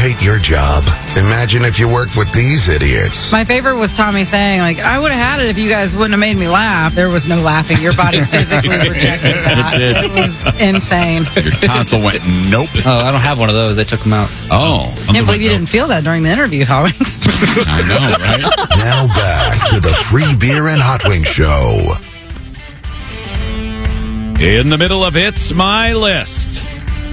hate your job? Imagine if you worked with these idiots. My favorite was Tommy saying, like, I would have had it if you guys wouldn't have made me laugh. There was no laughing. Your body physically rejected that. It did. It was insane. Your tonsil went, nope. Oh, I don't have one of those. They took them out. Oh. Can't believe you didn't feel that during the interview, Hollings. I know, right? Now back to the Free Beer and Hot Wings Show. In the middle of It's My List.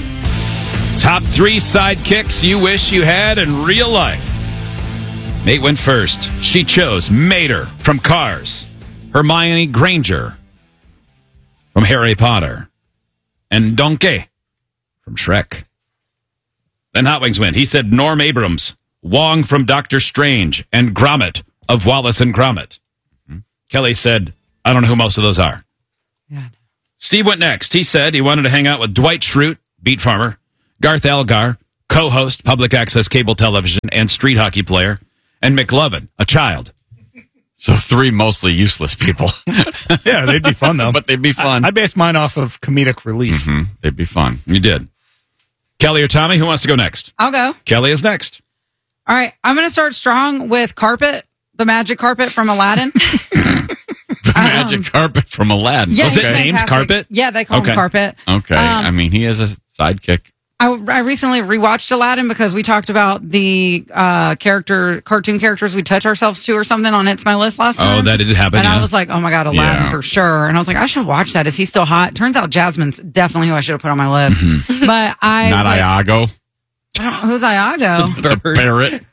Top 3 sidekicks you wish you had in real life. Nate went first. She chose Mater from Cars, Hermione Granger from Harry Potter, and Donkey from Shrek. Then Hot Wings went. He said Norm Abrams, Wong from Doctor Strange, and Gromit of Wallace and Gromit. Kelly said, I don't know who most of those are. Yeah. Steve went next. He said he wanted to hang out with Dwight Schrute, beat farmer, Garth Algar, co-host, public access cable television, and street hockey player, and McLovin, a child. So 3 mostly useless people. Yeah, they'd be fun, though. But they'd be fun. I based mine off of comedic relief. Mm-hmm. They'd be fun. You did. Kelly or Tommy, who wants to go next? I'll go. Kelly is next. All right. I'm going to start strong with Carpet, the magic carpet from Aladdin. The magic carpet from Aladdin. Yeah, Was he's it named fantastic. Carpet? Yeah, they call him Carpet. Okay. I mean, he is a sidekick. I recently rewatched Aladdin because we talked about the cartoon characters we touch ourselves to or something on It's My List last time. Oh, that did happen, And yeah. I was like, oh my God, Aladdin Yeah. for sure. And I was like, I should watch that. Is he still hot? Turns out Jasmine's definitely who I should have put on my list. But I Not Iago. Who's Iago? Barrett.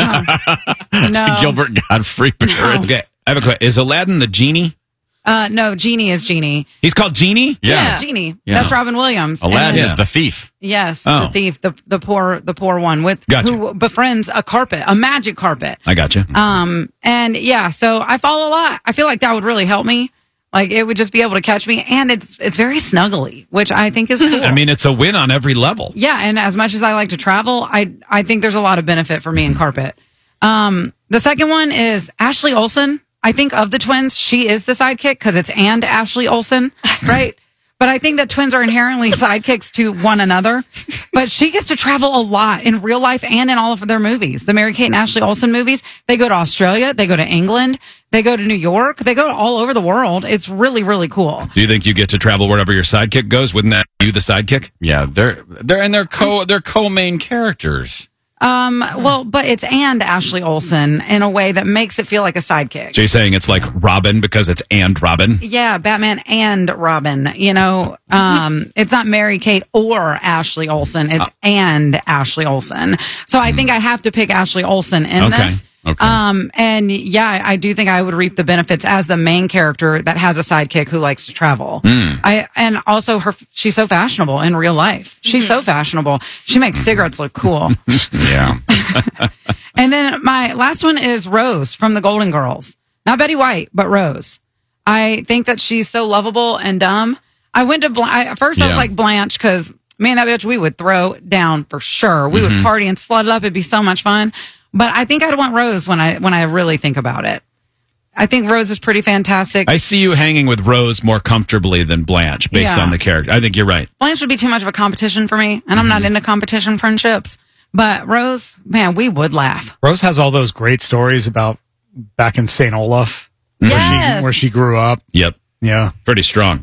No. Gilbert Godfrey Barrett. Okay, I have a question. Is Aladdin the genie? No, Genie is Genie. He's called Genie? Yeah. Genie. Yeah. That's Robin Williams. And Aladdin then- is the thief. Yes, Oh. the thief, the poor one with Gotcha. who befriends a carpet, a magic carpet. I got you. And yeah, so I follow a lot. I feel like that would really help me. Like it would just be able to catch me, and it's very snuggly, which I think is cool. I mean, it's a win on every level. Yeah, and as much as I like to travel, I think there's a lot of benefit for me in carpet. The second one is Ashley Olsen. I think of the twins, she is the sidekick because it's and Ashley Olsen, right? But I think that twins are inherently sidekicks to one another. But she gets to travel a lot in real life and in all of their movies. The Mary-Kate and Ashley Olsen movies, they go to Australia, they go to England, they go to New York, they go all over the world. It's really, really cool. Do you think you get to travel wherever your sidekick goes? Wouldn't that be you the sidekick? Yeah, they're co-main characters. Well, but it's and Ashley Olsen in a way that makes it feel like a sidekick. So you're saying it's like Robin because it's and Robin? Yeah, Batman and Robin. You know, it's not Mary-Kate or Ashley Olsen. It's and Ashley Olsen. So I think I have to pick Ashley Olsen in this. Okay. And yeah, I do think I would reap the benefits as the main character that has a sidekick who likes to travel. And also she's so fashionable in real life. She's so fashionable. She makes cigarettes look cool. Yeah. And then my last one is Rose from the Golden Girls. Not Betty White, but Rose. I think that she's so lovable and dumb. I went to at first I was like Blanche because me and that bitch we would throw down for sure. We would party and slut it up. It'd be so much fun. But I think I'd want Rose when I really think about it. I think Rose is pretty fantastic. I see you hanging with Rose more comfortably than Blanche based on the character. I think you're right. Blanche would be too much of a competition for me, and I'm not into competition friendships. But Rose, man, we would laugh. Rose has all those great stories about back in St. Olaf, Yes. where she grew up. Yep. Yeah. Pretty strong.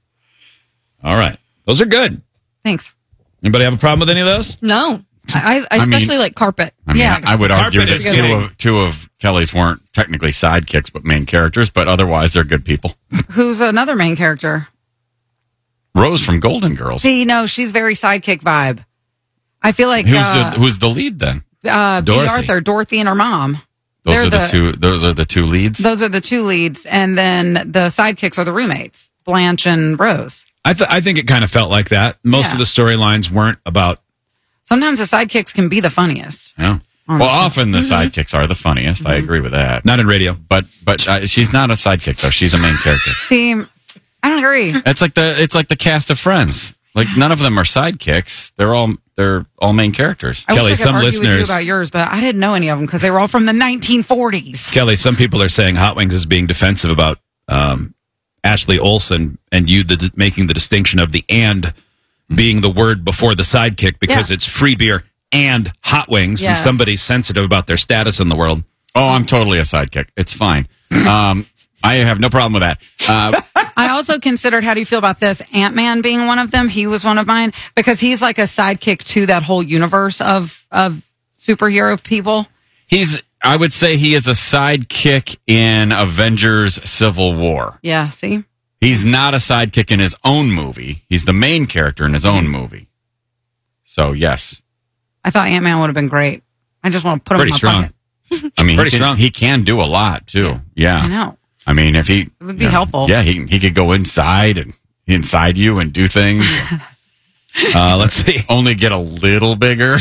All right. Those are good. Thanks. Anybody have a problem with any of those? No. I especially like carpet. I mean, Yeah. I would argue Carpet that is king. two of Kelly's weren't technically sidekicks, but main characters, but otherwise they're good people. Who's another main character? Rose from Golden Girls. See, no, she's very sidekick vibe. I feel like Who's the lead then? B. Dorothy. Arthur, Dorothy and her mom. Those are the two leads. Those are the two leads, and then the sidekicks are the roommates, Blanche and Rose. I think it kind of felt like that. Most of the storylines weren't about. Sometimes the sidekicks can be the funniest. Yeah. Well, often the sidekicks are the funniest. I agree with that. Not in radio. But she's not a sidekick though. She's a main character. See, I don't agree. It's like the cast of Friends. Like none of them are sidekicks. They're all main characters. I Kelly, wish I could some argue with you listeners- about yours, but I didn't know any of them because they were all from the 1940s. Kelly, some people are saying Hot Wings is being defensive about Ashley Olsen and you making the distinction of the and being the word before the sidekick because it's free beer and Hot Wings, Yeah. and somebody's sensitive about their status in the world. Oh, I'm totally a sidekick. It's fine. I have no problem with that. I also considered, how do you feel about this? Ant-Man being one of them. He was one of mine because he's like a sidekick to that whole universe of superhero people. I would say he is a sidekick in Avengers Civil War. Yeah, see? He's not a sidekick in his own movie. He's the main character in his own movie. So, yes. I thought Ant-Man would have been great. I just want to put him Pretty in my strong. pocket. I mean, Pretty strong. He can do a lot, too. Yeah. I know. I mean, if he... It would be helpful. Yeah, he could go inside you and do things. Let's see. Only get a little bigger.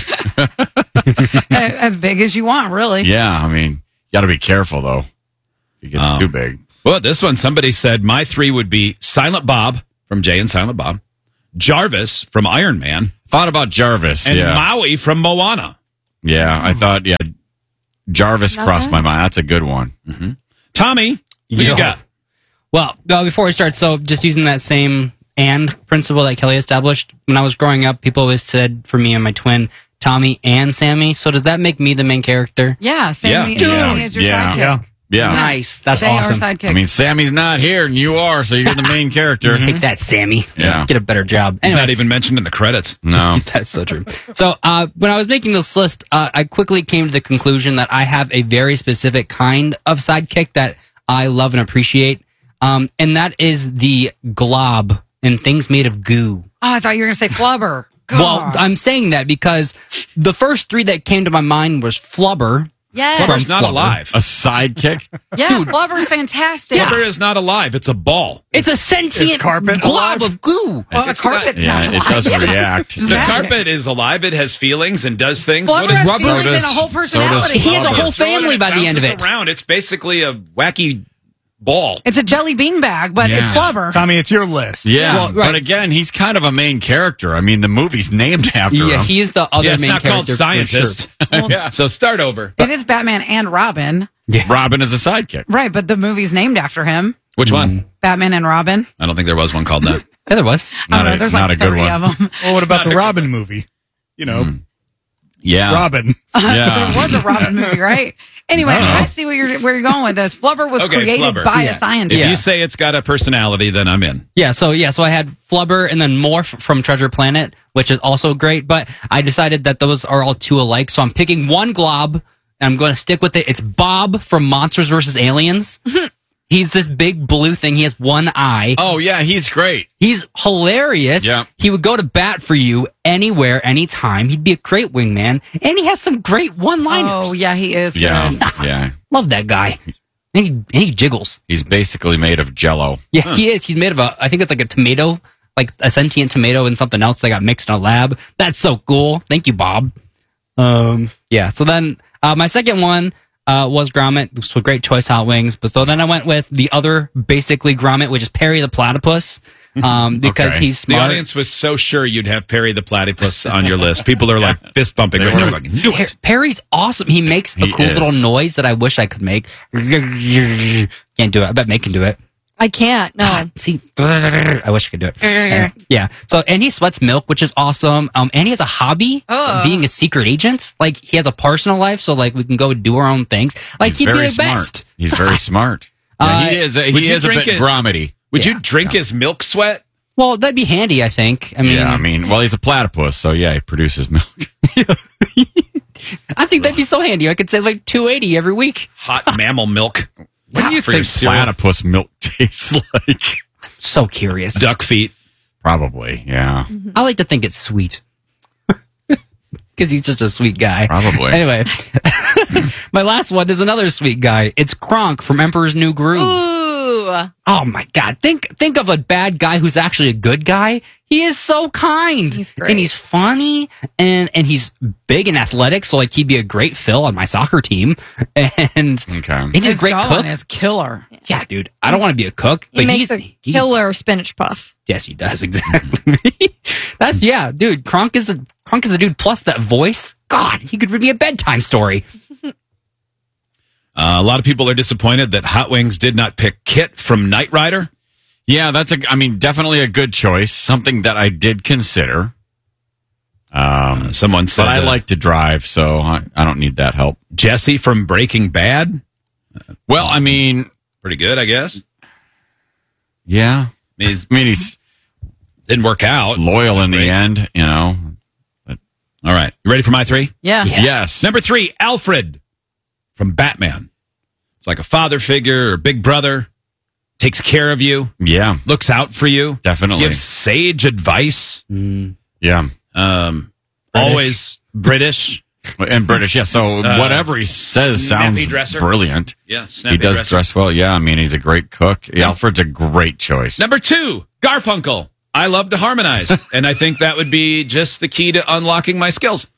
As big as you want, really. Yeah, I mean, you got to be careful, though. If he gets too big. Well, this one, somebody said my 3 would be Silent Bob from Jay and Silent Bob, Jarvis from Iron Man, Thought about Jarvis. and yeah. Maui from Moana. Yeah, I thought, Jarvis crossed my mind. That's a good one. Tommy, who you got? Well, before we start, so just using that same and principle that Kelly established, when I was growing up, people always said for me and my twin, Tommy and Sammy. So does that make me the main character? Yeah, Sammy Yeah. is your Yeah. sidekick. Yeah. Nice. That's They are awesome. sidekick. I mean, Sammy's not here and you are, so you're the main character. Take that, Sammy. Yeah. Get a better job. He's Anyway, not even mentioned in the credits. No. that's so true. So when I was making this list, I quickly came to the conclusion that I have a very specific kind of sidekick that I love and appreciate. And that is the glob and things made of goo. Oh, I thought you were going to say Flubber. Well, God. I'm saying that because the first 3 that came to my mind was Flubber. Yes. Flubber's not Flubber. alive. A sidekick? yeah, Flubber's fantastic. Flubber is not alive. It's a ball. It's a sentient Is carpet glob alive? of goo. Well, a carpet's Yeah, not it alive. does react. The Magic. carpet is alive. It has feelings and does things. Flubber has rubber? feelings So does- and a whole so does personality. He has a Flubber. whole family by the end of it. Bounces around. It's basically a wacky ball. It's a jelly bean bag, but Yeah. it's Flubber. Tommy, it's your list. Yeah, Well, right. but again, he's kind of a main character. I mean, the movie's named after Yeah, him. he is the other Yeah, it's main not called character. for Scientist. sure. Yeah. So start over. It is Batman and Robin. Robin is a sidekick. Right, but the movie's named after him. Which one? Batman and Robin. I don't think there was one called that. Yeah, there was. I don't know. a- There's not like a good 30 one. of them. Well, what about the Robin movie? You know, Yeah. Robin. Yeah. There was a Robin movie, right? Anyway, I see where you're going with this. Flubber was Okay, created Flubber. by Yeah. a scientist. If you say it's got a personality, then I'm in. Yeah, so I had Flubber and then Morph from Treasure Planet, which is also great, but I decided that those are all too alike, so I'm picking one glob, and I'm going to stick with it. It's Bob from Monsters vs. Aliens. He's this big blue thing. He has one eye. Oh, yeah, he's great. He's hilarious. Yeah. He would go to bat for you anywhere, anytime. He'd be a great wingman, and he has some great one-liners. Oh, yeah, he is. Yeah. Good. Yeah. Love that guy. And he jiggles. He's basically made of jello. Yeah, he is. He's made of I think it's like a tomato, like a sentient tomato and something else that got mixed in a lab. That's so cool. Thank you, Bob. Yeah. So then my second one was Gromit. So great choice, Hot Wings. But so then I went with the other basically Gromit, which is Perry the Platypus, because Okay. he's The smart. audience was so sure you'd have Perry the Platypus on your list. People are like fist bumping. They Right were. now. Like, knew it. Perry's awesome. He makes a He cool is. little noise that I wish I could make. Can't do it. I bet May can do it. I can't. No. See, I wish I could do it. Yeah. So, and he sweats milk, which is awesome. And he has a hobby of being a secret agent. Like, he has a personal life, so like we can go do our own things. Like, He's he'd be very the smart. best. He's very smart. Yeah, he is. would He you is a drink bit it? Gromity. Would Yeah. you drink his milk sweat? Well, that'd be handy, I think. I mean, Yeah, I mean, well, he's a platypus, so yeah, he produces milk. I think that'd be so handy. I could say like 280 every week. Hot mammal milk. What do you For your think cereal. platypus milk tastes like? So curious. Duck feet. Probably, yeah. I like to think it's sweet. Because he's just a sweet guy. Probably. Anyway, my last one is another sweet guy. It's Kronk from Emperor's New Groove. Ooh. Oh my God. Think of a bad guy who's actually a good guy. He is so kind. He's great. And he's funny and he's big and athletic. So like he'd be a great fill on my soccer team. And Okay. he's a His great jawline cook. is killer. Yeah, dude. I don't want to be a cook, He but makes a killer spinach puff. Yes, he does exactly. That's yeah, dude. Kronk is a dude. Plus that voice. God, he could read me a bedtime story. A lot of people are disappointed that Hot Wings did not pick Kit from Knight Rider. Yeah, definitely a good choice. Something that I did consider. Someone said, But I like to drive, so I don't need that help. Jesse from Breaking Bad. Well, I mean, Pretty good, I guess. yeah. I mean, He's didn't work out. loyal in the Great. end, you know. All right. You ready for my 3? Yeah. Yes. Number 3, Alfred from Batman. It's like a father figure or big brother. Takes care of you. Yeah, Looks out for you. definitely. Gives sage advice. Yeah. Always British. And British, yeah. So whatever he says snappy sounds dresser. brilliant. Yeah, He snappy does dresser. dress well. Yeah, I mean, he's a great cook. Alfred's a great choice. Number 2, Garfunkel. I love to harmonize. And I think that would be just the key to unlocking my skills.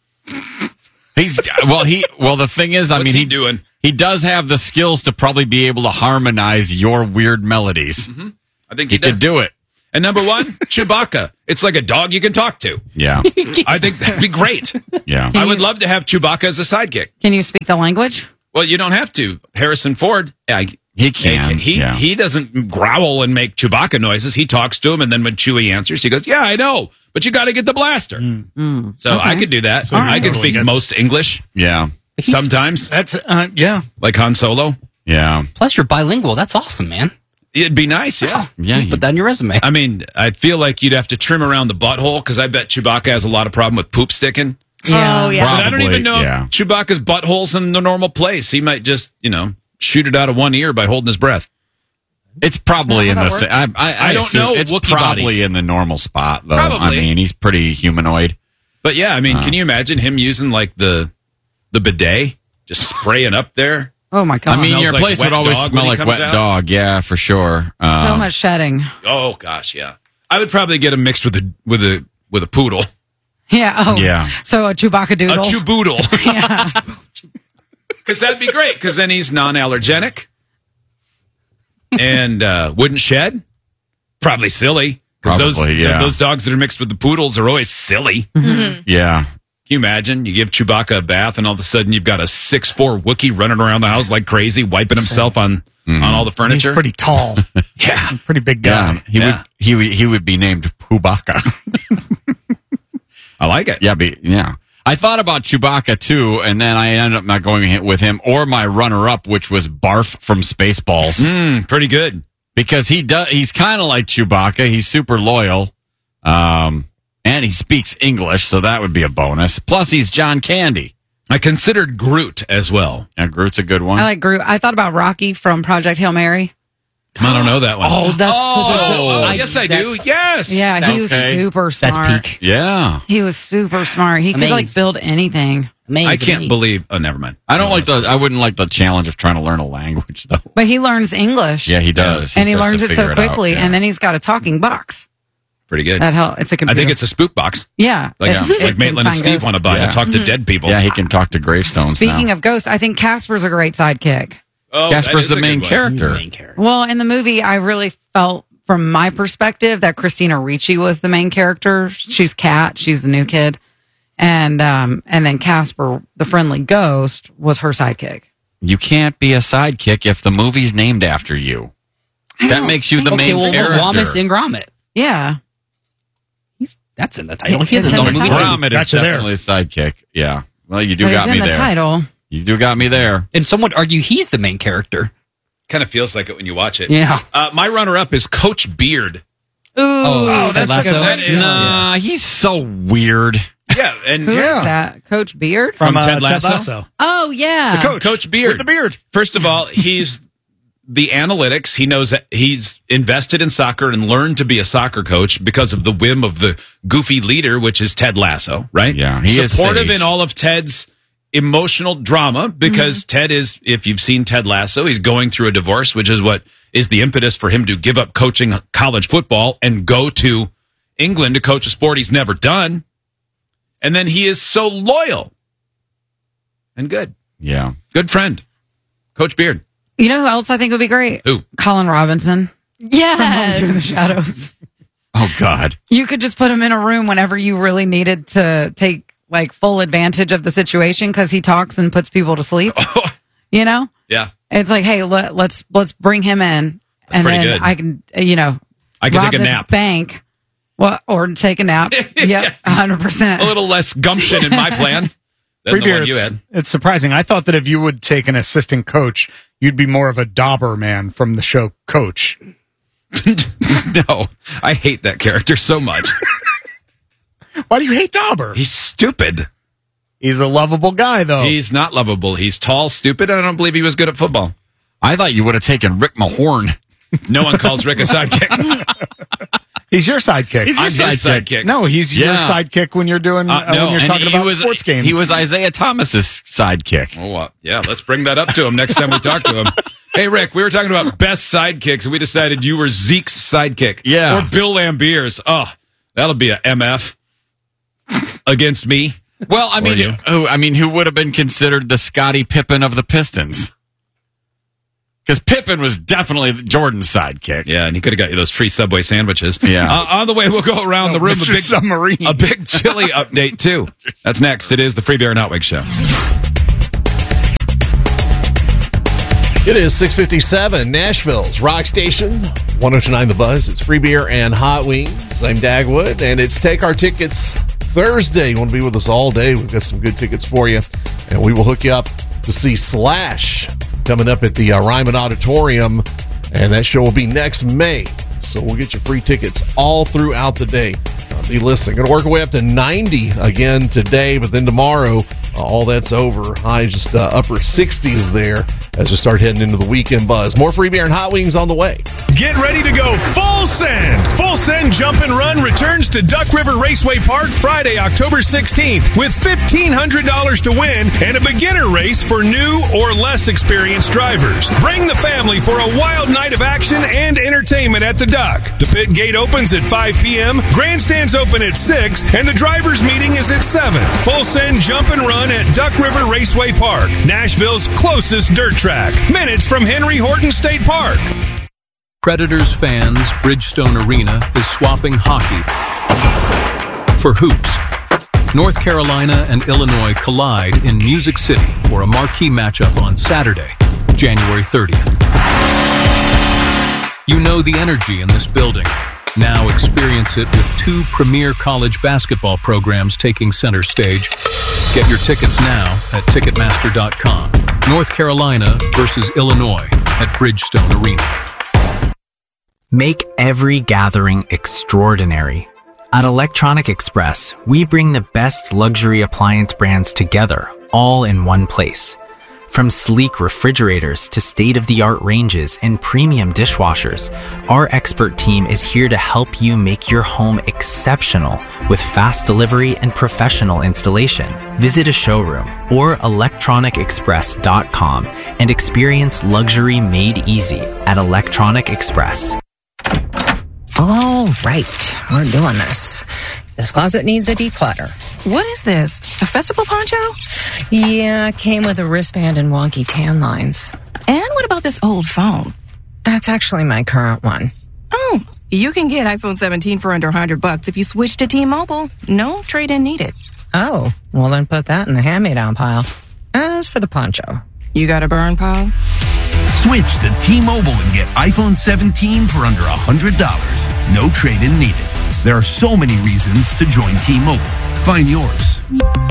The thing is, I What's mean, he doing? He does have the skills to probably be able to harmonize your weird melodies. I think He he does. could do it. And number 1, Chewbacca. It's like a dog you can talk to. Yeah. I think that'd be great. Yeah. I would love to have Chewbacca as a sidekick. Can you speak the language? Well, you don't have to. Harrison Ford, He can. He doesn't growl and make Chewbacca noises. He talks to him, and then when Chewie answers, he goes, "Yeah, I know, but you got to get the blaster." So I could do that. I could Totally speak good. most English Yeah. sometimes, That's yeah. like Han Solo. Yeah. Plus, you're bilingual. That's awesome, man. It'd be nice, yeah. Yeah. Put that on your resume. I mean, I feel like you'd have to trim around the butthole because I bet Chewbacca has a lot of problem with poop sticking. Yeah. Oh, yeah. But I don't even know yeah. if Chewbacca's butthole's in the normal place. He might just, shoot it out of one ear by holding his breath. It's probably Is in that the. how that I don't assume know It's Wookiee probably bodies. in the normal spot, though. Probably. I mean, he's pretty humanoid. But yeah, I mean, can you imagine him using like the bidet, just spraying up there? Oh my god. I mean, Smells your like place wet would always dog when smell he like comes wet out? dog. Yeah, for sure. so much shedding. Oh gosh, yeah. I would probably get him mixed with a poodle, Yeah. Oh. Yeah. So a Chewbacca doodle. a chewboodle, Yeah. because that'd be great. Because then he's non-allergenic and wouldn't shed. Probably silly. 'Cause Probably, those dogs that are mixed with the poodles are always silly. Yeah. Can you imagine? You give Chewbacca a bath, and all of a sudden you've got a 6'4" Wookiee running around the house like crazy, wiping himself on all the He's furniture. pretty tall. Yeah. Pretty big guy. Yeah. He would be named Chewbacca. I like it. Yeah. I thought about Chewbacca too, and then I ended up not going with him or my runner-up, which was Barf from Spaceballs, Pretty good. because he's kind of like Chewbacca. He's super loyal, and he speaks English, so that would be a bonus. Plus, he's John Candy. I considered Groot as well. Yeah, Groot's a good one. I like Groot. I thought about Rocky from Project Hail Mary. I don't know that one. That's Oh, yes, I do. Yes. Yeah, he was Okay. super smart. That's peak. Yeah, He was super smart. He could like Amazing. build anything. Amazing. I can't believe. Oh, never mind. I wouldn't like the challenge of trying to learn a language though. But he learns English. Yeah, he does, and he starts learns to it so figure out, quickly. yeah. And then he's got a talking box. Pretty good. That help. It's a I computer. think it's a spook box. yeah. Like, it like can Maitland and find Steve ghosts. want to buy Yeah. to talk to dead people. Yeah, he can talk to gravestones. Speaking now. of ghosts, I think Casper's a great sidekick. Oh, Casper's that is the a main good one. character. Main character. Well, in the movie, I really felt, from my perspective, that Christina Ricci was the main character. She's Kat. She's the new kid. And then Casper, the friendly ghost, was her sidekick. You can't be a sidekick if the movie's named after you. That makes you the Okay, main well, character. Wallace and Gromit. Yeah. That's in the title. It's He has his in own the movie. title. Gromit is Gotcha there. definitely a sidekick. Yeah. Well, you do But got it's me in the there. title. You do got me there. And some would argue he's the main character. Kind of feels like it when you watch it. Yeah. My runner-up is Coach Beard. Ooh. Oh, that's Ted like a- Lasso? that is- Nah, he's so weird. Yeah, and Who is that? Coach Beard? From Ted Lasso? Oh, yeah. Coach Beard. With the beard. First of all, he's the analytics. He knows that he's invested in soccer and learned to be a soccer coach because of the whim of the goofy leader, which is Ted Lasso, right? Yeah, he is supportive sage. in all of Ted's emotional drama because Ted is, if you've seen Ted Lasso, he's going through a divorce, which is what is the impetus for him to give up coaching college football and go to England to coach a sport he's never done. And then he is so loyal and good. Yeah. Good friend. Coach Beard. You know who else I think would be great? Who? Colin Robinson from Through the Yes. Shadows. Oh, God. You could just put him in a room whenever you really needed to take like full advantage of the situation because he talks and puts people to sleep. You know? Yeah. It's like, hey, let's bring him in, and pretty then good. I can, I can rob take a this nap. bank, Well, or take a nap. Yep, 100%. A little less gumption in my plan than Free the beer, one you had. it's surprising. I thought that if you would take an assistant coach, you'd be more of a Doberman from the show Coach. No, I hate that character so much. Why do you hate Dauber? He's stupid. He's a lovable guy, though. He's not lovable. He's tall, stupid, and I don't believe he was good at football. I thought you would have taken Rick Mahorn. No one calls Rick a sidekick. He's your sidekick. I'm his sidekick. No, he's your Yeah. sidekick when you're doing no, when you're And talking about sports games. He was Isaiah Thomas's sidekick. Oh, yeah, let's bring that up to him next time we talk to him. Hey, Rick, we were talking about best sidekicks, and we decided you were Zeke's sidekick. Yeah. Or Bill Lambier's. Oh, that'll be a MF against me. Well, Or you. who would have been considered the Scottie Pippen of the Pistons? Because Pippen was definitely Jordan's sidekick. Yeah, and he could have got you those free Subway sandwiches. Yeah. On the way, we'll go around the room. Mr. Submarine. A big chili update, too. That's next. It is the Free Beer and Hot Wings Show. It is 6:57, Nashville's Rock Station, 102.9 The Buzz. It's Free Beer and Hot Wings. I'm Dagwood, and it's Take Our Tickets Thursday. You want to be with us all day? We've got some good tickets for you, and we will hook you up to see Slash coming up at the Ryman Auditorium, and that show will be next May. So we'll get you free tickets all throughout the day. Be listening. Going to work our way up to 90 again today, but then tomorrow, all that's over. High just upper 60s there as we start heading into the weekend buzz. More Free Beer and Hot Wings on the way. Get ready to go full send. Full Send Jump and Run returns to Duck River Raceway Park Friday, October 16th with $1,500 to win and a beginner race for new or less experienced drivers. Bring the family for a wild night of action and entertainment at the Duck. The pit gate opens at 5 p.m., grandstands open at 6, and the drivers' meeting is at 7. Full Send Jump and Run at Duck River Raceway Park, Nashville's closest dirt track. Minutes from Henry Horton State Park. Predators fans, Bridgestone Arena is swapping hockey for hoops. North Carolina and Illinois collide in Music City for a marquee matchup on Saturday, January 30th. You know the energy in this building. Now experience it with two premier college basketball programs taking center stage. Get your tickets now at Ticketmaster.com. North Carolina versus Illinois at Bridgestone Arena. Make every gathering extraordinary. At Electronic Express, we bring the best luxury appliance brands together, all in one place. From sleek refrigerators to state-of-the-art ranges and premium dishwashers, our expert team is here to help you make your home exceptional with fast delivery and professional installation. Visit a showroom or electronicexpress.com and experience luxury made easy at Electronic Express. All right, we're doing this. This closet needs a declutter. What is this? A festival poncho? Yeah, came with a wristband and wonky tan lines. And what about this old phone? That's actually my current one. Oh, you can get iPhone 17 for under $100 if you switch to T-Mobile. No trade-in needed. Oh, well then put that in the hand-me-down pile. As for the poncho. You got a burn, pal? Switch to T-Mobile and get iPhone 17 for under $100. No trade-in needed. There are so many reasons to join T-Mobile. Find yours.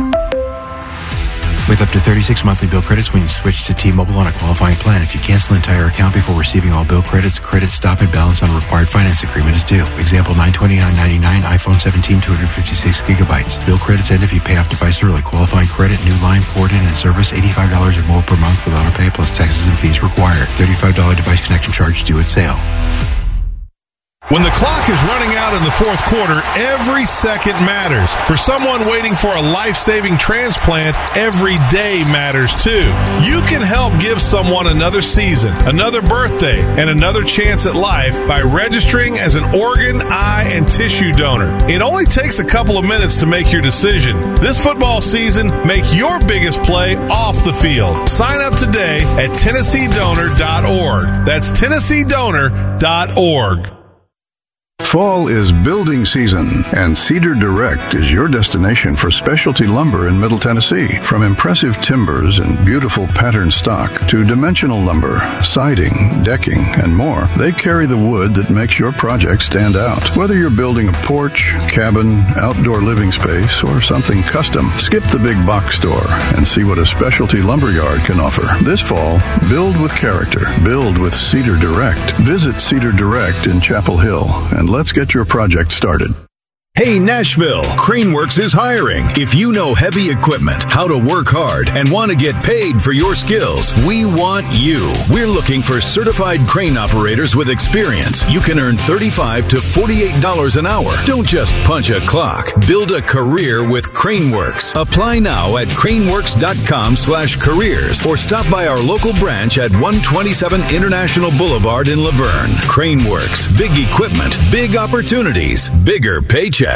With up to 36 monthly bill credits when you switch to T-Mobile on a qualifying plan. If you cancel an entire account before receiving all bill credits, credit stop and balance on a required finance agreement is due. Example, $929.99, iPhone 17, 256 gigabytes. Bill credits end if you pay off device early. Qualifying credit, new line, port in, and service, $85 or more per month with auto pay plus taxes and fees required. $35 device connection charge due at sale. When the clock is running out in the fourth quarter, every second matters. For someone waiting for a life-saving transplant, every day matters too. You can help give someone another season, another birthday, and another chance at life by registering as an organ, eye, and tissue donor. It only takes a couple of minutes to make your decision. This football season, make your biggest play off the field. Sign up today at TennesseeDonor.org. That's TennesseeDonor.org. Fall is building season, and Cedar Direct is your destination for specialty lumber in Middle Tennessee. From impressive timbers and beautiful patterned stock to dimensional lumber, siding, decking, and more, they carry the wood that makes your project stand out. Whether you're building a porch, cabin, outdoor living space, or something custom, skip the big box store and see what a specialty lumberyard can offer. This fall, build with character. Build with Cedar Direct. Visit Cedar Direct in Chapel Hill and let's get your project started. Hey Nashville, Craneworks is hiring. If you know heavy equipment, how to work hard, and want to get paid for your skills, we want you. We're looking for certified crane operators with experience. You can earn $35 to $48 an hour. Don't just punch a clock. Build a career with Craneworks. Apply now at craneworks.com/careers or stop by our local branch at 127 International Boulevard in Laverne. Craneworks. Big equipment, big opportunities, bigger paychecks.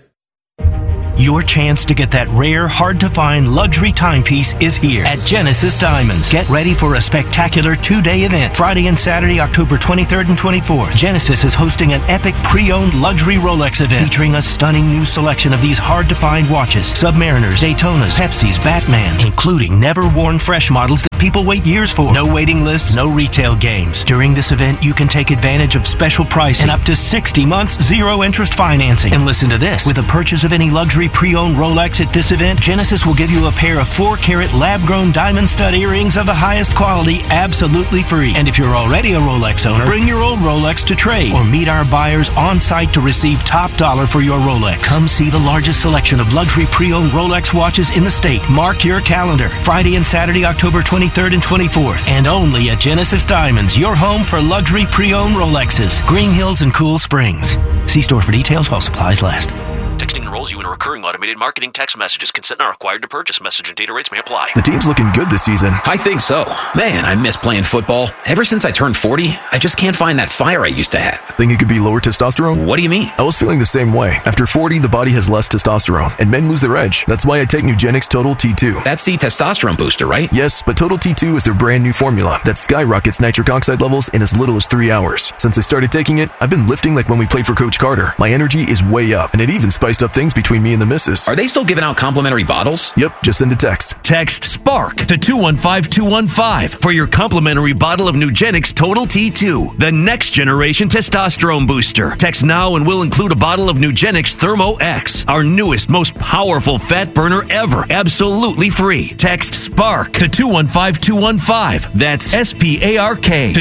Your chance to get that rare, hard-to-find luxury timepiece is here at Genesis Diamonds. Get ready for a spectacular two-day event. Friday and Saturday, October 23rd and 24th. Genesis is hosting an epic pre-owned luxury Rolex event featuring a stunning new selection of these hard-to-find watches. Submariners, Daytonas, Pepsis, Batmans, including never-worn fresh models that people wait years for. No waiting lists, no retail games. During this event, you can take advantage of special pricing and up to 60 months zero-interest financing. And listen to this. With a purchase of any luxury pre-owned Rolex at this event, Genesis will give you a pair of 4-carat lab-grown diamond stud earrings of the highest quality absolutely free. And if you're already a Rolex owner, bring your old Rolex to trade or meet our buyers on site to receive top dollar for your Rolex. Come see the largest selection of luxury pre-owned Rolex watches in the state. Mark your calendar. Friday and Saturday, October 23rd and 24th. And only at Genesis Diamonds, your home for luxury pre-owned Rolexes. Green Hills and Cool Springs. See store for details while supplies last. Texting enrolls you in a recurring automated marketing text messages. Consent not required to purchase. Message and data rates may apply. The team's looking good this season. I think so. Man, I miss playing football. Ever since I turned 40, I just can't find that fire I used to have. Think it could be lower testosterone? What do you mean? I was feeling the same way. After 40, the body has less testosterone, and men lose their edge. That's why I take Nugenix Total T2. That's the testosterone booster, right? Yes, but Total T2 is their brand new formula that skyrockets nitric oxide levels in as little as 3 hours. Since I started taking it, I've been lifting like when we played for Coach Carter. My energy is way up, and it even spiced up things between me and the missus. Are they still giving out complimentary bottles? Yep, just send a text. Text SPARK to 215215 for your complimentary bottle of Nugenix Total T2, the next generation testosterone booster. Text now and we'll include a bottle of Nugenix Thermo X, our newest, most powerful fat burner ever, absolutely free. Text SPARK to 215215. That's SPARK to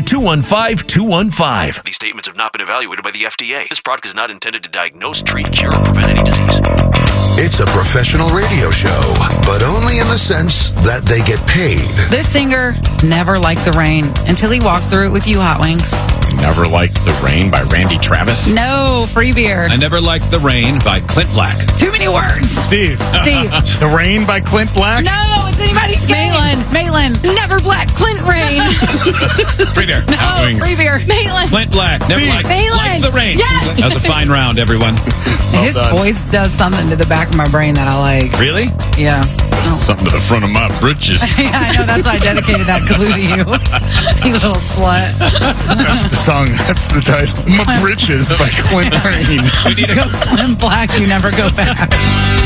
215215. These statements have not been evaluated by the FDA. This product is not intended to diagnose, treat, cure, or prevent any disease. It's a professional radio show, but only in the sense that they get paid. This singer never liked the rain until he walked through it with you, Hot Wings. Never Liked the Rain by Randy Travis. No, Free Beer. I Never Liked the Rain by Clint Black. Too many words. Steve. The Rain by Clint Black? No, it's anybody's game. Maitland. Never Black. Clint Rain. Free Beer. No, Wings. Free Beer. Maitland. Clint Black. Never liked the rain. Yes. That was a fine round, everyone. His voice does something to the back of my brain that I like. Really? Yeah. Something to the front of my britches. Yeah, I know. That's why I dedicated that clue to you. You little slut. That's the song. That's the title. My Britches by Clint Rain. You go Clint Black, you never go back.